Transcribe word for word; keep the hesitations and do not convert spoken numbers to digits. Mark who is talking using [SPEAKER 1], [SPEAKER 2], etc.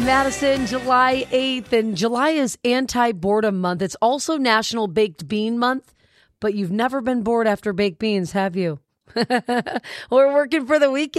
[SPEAKER 1] Madison, July eighth, and July is anti-boredom month. It's also National Baked Bean Month, but you've never been bored after baked beans, have you? We're working for the weekend.